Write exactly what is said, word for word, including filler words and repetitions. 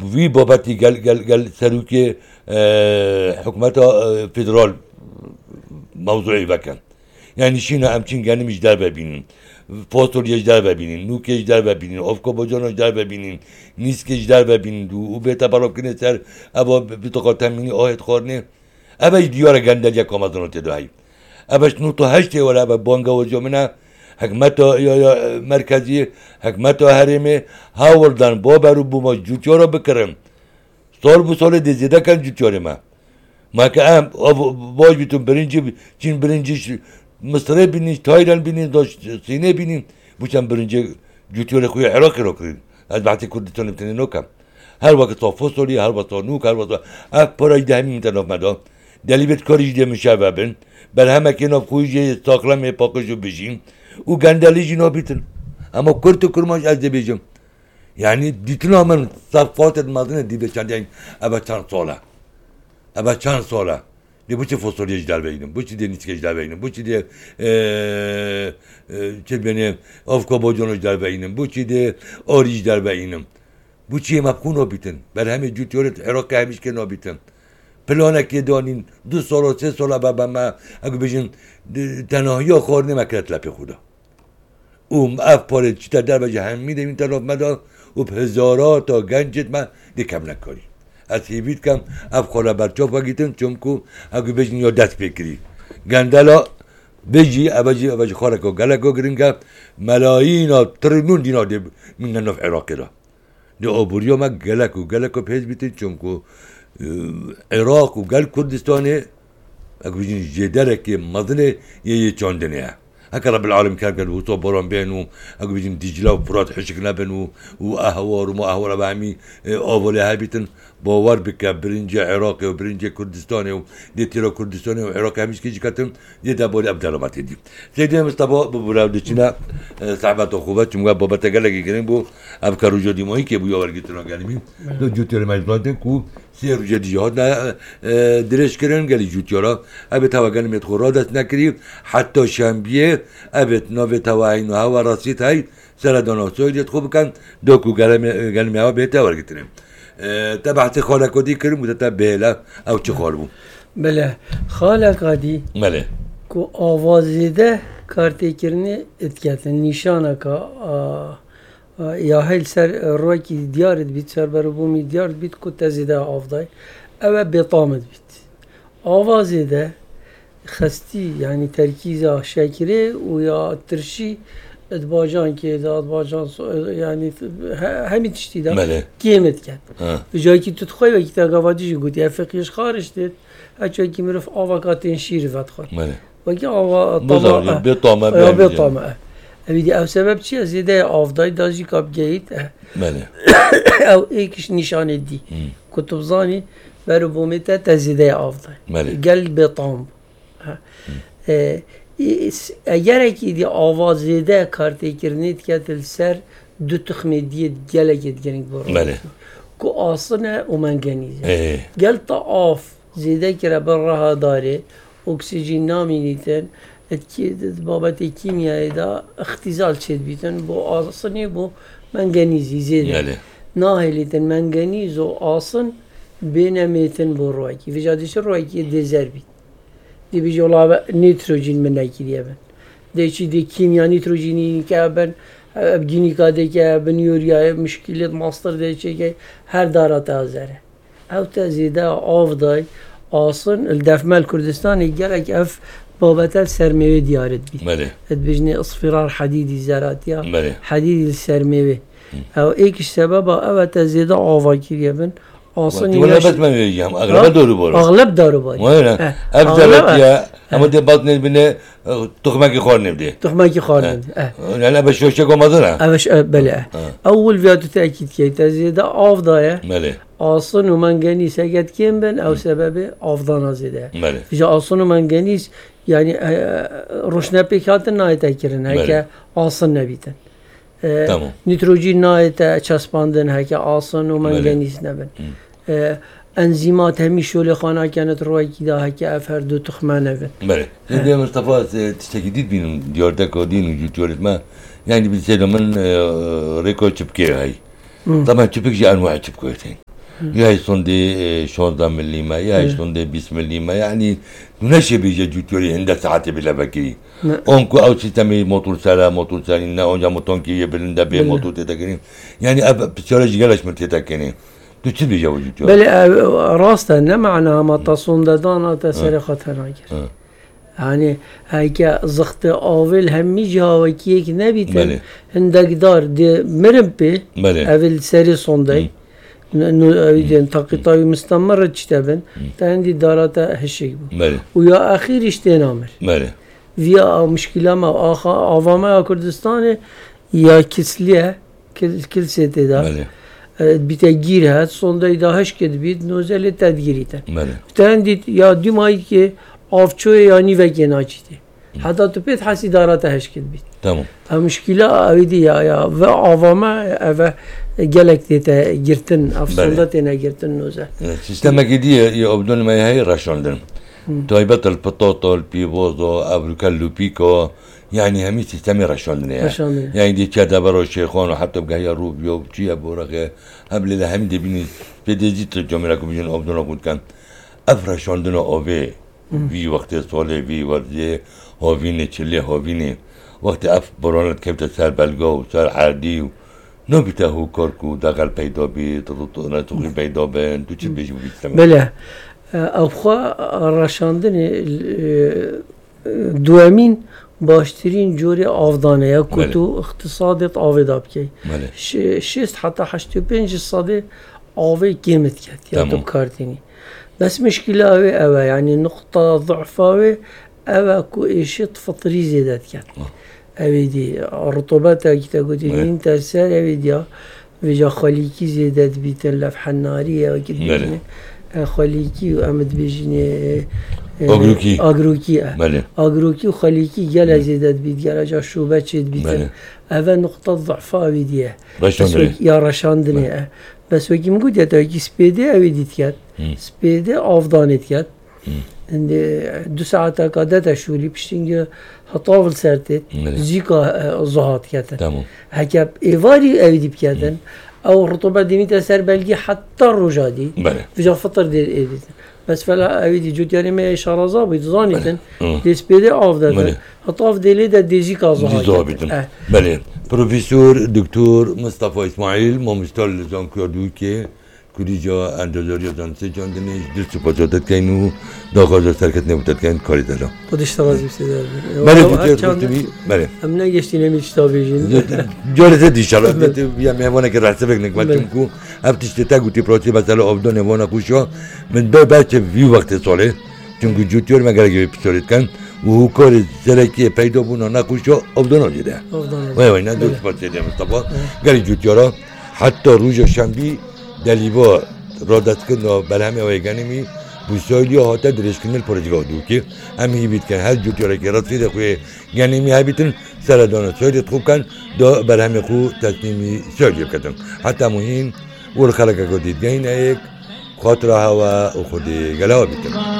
وی بابتی گل گل گل سروکی حکومت فدرال موضوعی بکن یعنی شینا همچین گنی مجدر ببینین فاصله اجدر ببینین نوک اجدر ببینین افکا بجان اجدر ببینین نیسک اجدر ببینین دو او بهتا براب کنه سر ابا بتقال تمینی آهد خارنه اباش دیار گندل یک آمازون تدایی اباش نو تو هشته ولی ابا بانگا و جامنه حکمت یا مرکزی حکمت هرمه هاوردن بابرو بوما جوتیارا بکرم سال bu سال دزیده کن جوتیاره ما ما که ام باج بیتون برینجی چین برینجی مصره بینین تایلند بینین داشت سینه بینین بوچن برینجی جوتیاره خوی عراقی رو کرین از بعدی کردستان بتنین نکم هر وقت تا فصلی هر وقت تا نوک هر وقت اف پرای دهمی میتناف مدا دلیبت کاریج دی میشه ببین بر همه که ناف خویجی ساقلم پاکشو بشیم او گندلی جینا بیتن اما کرد و کرماش از دی بیجم یعنی دیتنا من صفات المدنه دی بچند یعنی ابا چند ساله ابا چند ساله دی bu çi fosforya ejder beynim, bu çi de niske ejder beynim, bu çi de çi benim afka bocan ejder beynim, bu çi de ari ejder beynim. Bu çi mapkun obitin. Ben hemi cütyoret Irak'a hemiş ke nobitin. Planek yedanin dو سال و سه سال بابا ما اگه بجن تنهایی خور نمکرد لپی خدا. اون اف پاره چیتا در بجه همی دیم این طرف مدا و هزارات تا گنجت ما دیکم نکاری. از هیوید کم اف خورا برچاف بگیتن چون که اگه بجن یا دست بکری. گندلا بجی ابجی ابجی خورکو گلکو گرینگا ملایین و تریلیون دینار دی من نف عراقی را. دی آبوریا ما گلکو گلکو پیش بیتن چون که عراق و گل کردستانه اگه بجین جدره که مدنه یه یه چاندنه هکا رب العالم کرد کرد و تو بران بینو اگه بجین دیجلا و فرات حشک نبنو و اهوار و ما اهوار به همی آواله ها بیتن باور بکه برنج عراق و برنج کردستانه و دی تیرا کردستانه و عراق همیش که جی کتن دی دبالی ابدالامت دی سیدی مصطفى ببراو دچینا صحبت و خوبت چونگا بابت گلگی گرین بو اب کرو جدی ماهی که بو یاور گیتنا گلمی دو جوتیر مجلاتن کو سیر جدی جهاد درش کردن گلی جوتیارا اب توگل میت خورادت نکری حتی شنبیه ابت نو توعین و هوا راسیت های سر داناسویت خوب کن دو کو گلم گلمی ها بهت ور گیتنم تبعت خالق ودی کریم مدت بهلا او چه خال بو بله خالق ادی بله کو آوازیده کارتی کرنی اتکاتن نشانه کا یا هیل سر روی کی دیارت بیت سر برو بومی دیارت بیت کو تزیده آفدای او بطامد بیت آوازیده خستی یعنی ترکیز شکری و یا ترشی ادباجان که ادباجان یعنی همی تشتی دا کیمت کرد به جایی که تو تخوی و که تقوادیش گوتی افقیش خارش دید هچه که میرف آوکاتین شیر فت خورد و که آوا طامه بطامه بطامه اویدی او سبب چی از ایده آفدای دازی کاب گیت او ایکش نشانه دی کتبزانی برو بومیتا تزیده آفدای گل بطام اگر اکی دی آوازیده کارتی کرنید که تل سر دو تخمه دید گله گید گرنگ برو که آسنه و منگنیزه گل تا آف زیده کرا بر رها داره اکسیژن نامینیتن اتکی بابت کیمیایی دا اختزال چید بیتن بو آسنه بو منگنیزی زیده ناهلیتن منگنیز و آسن بینمیتن بو روی کی وجادش روی کی دیزر بیت دی بیجولا نیتروژن من نکیریه بن دی چی دی کیمیا نیتروژنی که بن ابگینی کاده که بن یوریا مشکلات ماستر دی چی که هر دارات آزره او تزیده آف دای آسن الدفمال کردستان گلک اف بابت سرمایه دیارت بی بله ادبجنی اصفرار حدیدی زراتیا بله حدیدی سرمایه او ایکش سبب او تزیده آوا کیریه بن آسانی ولا بس ما يجيهم اغلب دارو بارو اغلب دارو بارو وين ابدا يا اما دي بطن بنا تخمك خورن بدي تخمك خورن لا بس شو شو مدرة اش بلا اول فيديو تاكيد كي تزيد افضايا بله آسون و منگنیز اگه کم بن او سبب آفدان زده بله فیجا آسون و منگنیز یعنی روشنه پیکاتن نایت کرن هکه آسون نبیتن تمام نیتروژن نایت چسباندن هکه آسون و منگنیز نبن انزیمات همی شول خانه کنت روی کی دا هکه افر دو تخمه نبن بله دیگه مصطفی تشتکیدید بینم دیارده کادین و جوتیارت ما یعنی بسیار من ریکو چپکه هایی طبعا چپک جی انواع چپکویتین یا سنده شانزده میلیمه یا سنده بیست میلیمه یعنی نشه بیجه جوتیوری هنده ساعتی بلا بکی اونکو او سیستمی موتور سره موتور سره نه اونجا موتونکی بلنده به موتور تیتا کنیم یعنی اب بسیارش گلش مرتیتا کنیم تو چی بیجه وجود بله راسته نه معنی ما تصونده دانا تسری خطر نگیر يعني هيك زخت آول همي جاوكي هيك نبيتن هندك دار دي مرمبي أول سري صندي إنه أيدين تقطعي مستمرة تشتبن تاندي داراتا هالشيء ويا أخير اشتين عمر ويا مشكلة ما آخا عوامة كردستان يا كسلية كل كل سنة دا بتجير هاد صندي دا هش كده بيد نوزل تدجيريته تاندي يا دي ماي كي آفچوی یعنی وگی ناچیده حتی تو پیت حسی دارات هشکل بید تمام مشکل اویدی یا یا و عوامه و گلک دیتا گرتن افسردت اینا گرتن نوزه سیستم گیدی یا ابدون ما هی رشاندن تایبت البطاطا البيبوزو ابروكا لوبيكو يعني همي سيستمي رشاندن يعني يعني دي كذا برو شيخون وحتى بقى روبيو بجي ابو رغه قبل لهم دي بني بديجي ترجمه لكم بيجون ابدون قلت كان افرشاندن اوبي وی وقت ساله وی وقتی هاوینه چله هاوینه وقتی اف برانت کبت سر بلگا و سر عردی و نبیته هو کار کو دقل پیدا بید رتوقی پیدا بین تو چی بیشی بیستم بله افخوا رشاندن دوامین باشترین جوری آفدانه یا کتو اقتصادت آفداب کی شیست حتی هشت و پنج صده آوی قیمت کرد یا تو کارتینی بس مشكلة أوي أوي يعني نقطة ضعف أوي أوي كو إشيط فطري زيادات كان أوي دي رطوبات كتا قلت إن ترسال أوي دي وجا خليكي زيادات بيتن لفح النارية وكده خليكي وأمد بيجيني أغروكي أغروكي أغروكي وخليكي جالا زيادات بيت جالا جا شوبات شد بيتن أوي نقطة ضعف أوي دي يا رشاندني بس وقتی میگوید یا تا کی سپیده اویدیت کرد سپیده آفدانیت کرد دو ساعت کادت شوری پشتینگی هطاول سرتت زیکا زهات کردن هکب ایواری اویدیت کردن او رطوبت دیمیت سر بلگی حتی روجادی وجا فطر دیر ایدیت بس فلا اویدی جوتیانی می اشاره زابید زانیتن دی سپیده آفدادن هطاف دیلی دا دیزیکا زهات کردن بله پروفیسور دکتر مصطفی اسماعیل مامستال لزان کردو که کلیجا اندازاری دانسه جاندنش در سپاساتت که اینو داخل سرکت نبودت که این کاری دارم خودش توازی بسیده بله دکتر کتبی بله هم نگشتی نمیش تا بیجین جالسه دیشالا بیا میوانه که رحصه فکر نکمت چونکو هفتشتی تا گوتی پراتی مثلا آبدان نوانه خوشا من با بچه وی وقت ساله چونکو جوتیور مگر اگه بپسارید کن و هو کار زرکی پیدا بونا نکوشا آبدان آجیده وای وای نه دوست پاسیده مصطفی گری جوتیارا حتی روز شنبی دلیبا رادت کردن بر همه وایگانی می بوسایلی ها تا درش کنن پروژه دو که همین بیت کن هر جوتیاره که راستی خوی یعنی می هبیتن سردان سایت خوب کن دا بر همه خو تصمیمی سایت کردن حتی مهم ور خلق کردید گین ایک خاطر هوا و خودی گلاه بیتن